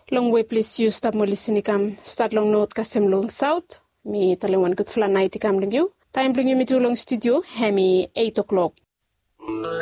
Long way please you stop mo listening kam start long note kasem long south mi talawan gut flanai tikam ling you time bring you me to long studio hemi 8 o'clock